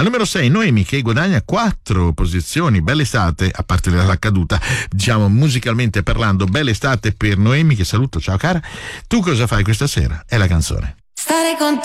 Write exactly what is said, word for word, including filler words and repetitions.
Al numero sei Noemi, che guadagna quattro posizioni. Bella estate, a parte la caduta, diciamo musicalmente parlando, bella estate per Noemi, che saluto. Ciao cara. Tu cosa fai questa sera? È la canzone. Stare con